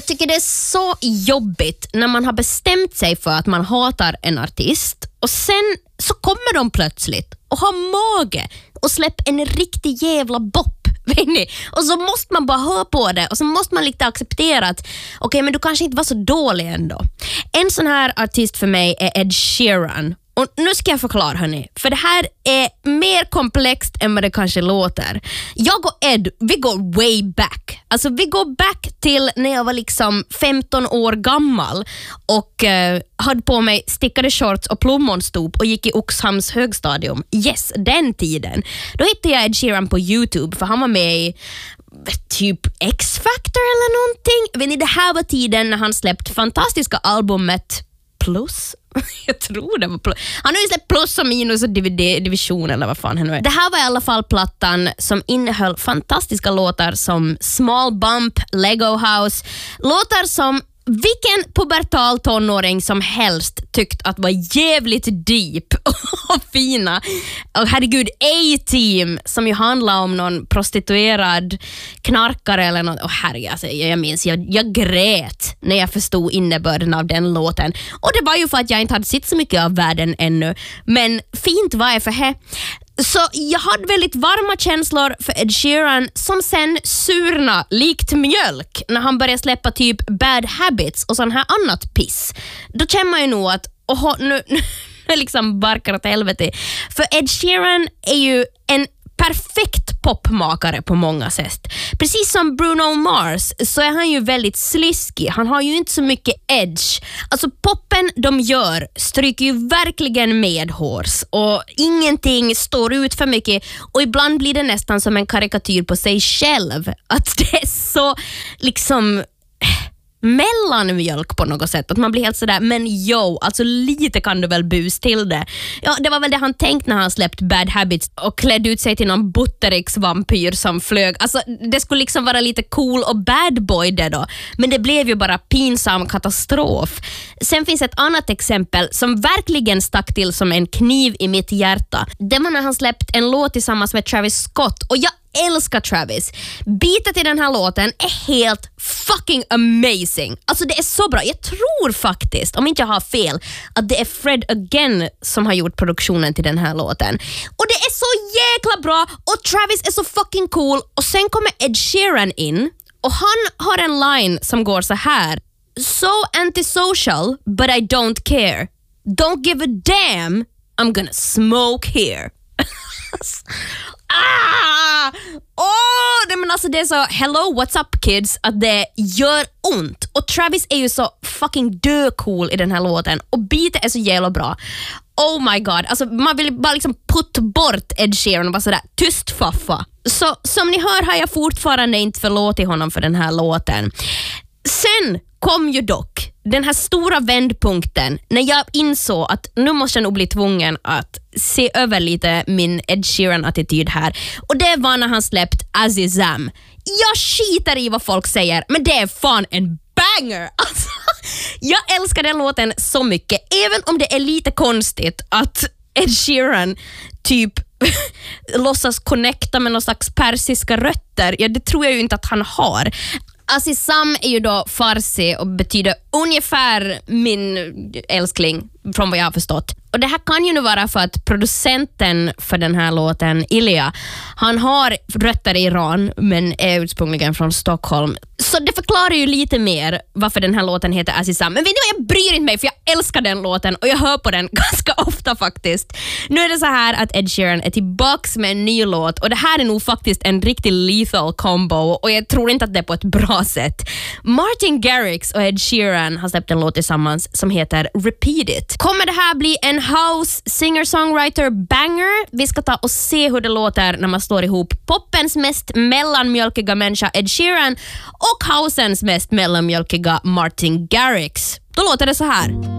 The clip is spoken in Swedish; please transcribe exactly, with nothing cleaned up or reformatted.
tycker det är så jobbigt när man har bestämt sig för att man hatar en artist och sen så kommer de plötsligt och har mage och släpper en riktig jävla bopp. Och så måste man bara höra på det och så måste man lite acceptera att okej, okay, men du kanske inte var så dålig ändå. En sån här artist för mig är Ed Sheeran. Och nu ska jag förklara, hörni. För det här är mer komplext än vad det kanske låter. Jag och Ed, vi går way back. Alltså vi går back till när jag var liksom femton år gammal och uh, hade på mig stickade shorts och plommonstop och gick i Oxhamns högstadium. Yes, den tiden. Då hittade jag Ed Sheeran på YouTube för han var med i typ X-Factor eller någonting. Vet ni, det här var tiden när han släppte fantastiska albumet Plus. Jag tror det var plus. Han har ju släppt plus och minus och D V D-division eller vad fan han nu är. Det här var i alla fall plattan som innehöll fantastiska låtar som Small Bump, Lego House. Låtar som vilken pubertal tonåring som helst tyckt att var jävligt deep och fina. Och herregud, A-Team som ju handlar om någon prostituerad knarkare eller något. Och herregud, alltså, jag minns, jag, jag grät när jag förstod innebörden av den låten. Och det var ju för att jag inte hade sett så mycket av världen ännu. Men fint var jag för här. Så jag hade väldigt varma känslor för Ed Sheeran som sen surna likt mjölk när han började släppa typ Bad Habits och sån här annat piss. Då känner man ju nog att oho, nu, nu liksom barkar åt helvete. För Ed Sheeran är ju en perfekt popmakare på många sätt. Precis som Bruno Mars så är han ju väldigt sliskig. Han har ju inte så mycket edge. Alltså poppen de gör stryker ju verkligen med hårs och ingenting står ut för mycket och ibland blir det nästan som en karikatyr på sig själv. Att det är så liksom mellanmjölk på något sätt. Att man blir helt sådär, men jo, alltså lite kan du väl bus till det. Ja, det var väl det han tänkt när han släppt Bad Habits och klädde ut sig till någon Buttericks-vampyr som flög. Alltså det skulle liksom vara lite cool och bad boy det då. Men det blev ju bara pinsam katastrof. Sen finns ett annat exempel som verkligen stack till som en kniv i mitt hjärta. Det var när han släppt en låt tillsammans med Travis Scott och jag älskar Travis. Beatet i den här låten är helt fucking amazing. Alltså det är så bra. Jag tror faktiskt, om inte jag har fel, att det är Fred Again som har gjort produktionen till den här låten. Och det är så jäkla bra och Travis är så fucking cool. Och sen kommer Ed Sheeran in och han har en line som går så här: So antisocial, but I don't care. Don't give a damn, I'm gonna smoke here. Ah! Oh, det, men alltså det är så hello, what's up kids, att det gör ont. Och Travis är ju så fucking dö cool i den här låten och beatet är så jävla bra. Oh my god, alltså man vill bara liksom putta bort Ed Sheeran och bara sådär, tyst faffa. Så som ni hör har jag fortfarande inte förlåtit honom för den här låten. Sen kom ju dock den här stora vändpunkten när jag insåg att nu måste jag nog bli tvungen att se över lite min Ed Sheeran-attityd här. Och det var när han släppt Azizam. Jag skiter i vad folk säger, men det är fan en banger. Alltså, jag älskar den låten så mycket, även om det är lite konstigt att Ed Sheeran typ låtsas connecta med någon slags persiska rötter. Ja, det tror jag ju inte att han har. Azizam är ju då farsi och betyder ungefär min älskling från vad jag har förstått. Och det här kan ju nu vara för att producenten för den här låten, Ilya, han har rötter i Iran men är ursprungligen från Stockholm. Så det förklarar ju lite mer varför den här låten heter Azizam. Men vet ni vad, jag bryr inte mig för jag älskar den låten och jag hör på den ganska ofta faktiskt. Nu är det så här att Ed Sheeran är tillbaks med en ny låt och det här är nog faktiskt en riktigt lethal combo och jag tror inte att det är på ett bra sätt. Martin Garrix och Ed Sheeran har släppt en låt tillsammans som heter Repeat It. Kommer det här bli en house singer-songwriter banger? Vi ska ta och se hur det låter när man slår ihop poppens mest mellanmjölkiga människa Ed Sheeran och housens mest mellanmjölkiga Martin Garrix. Då låter det så här.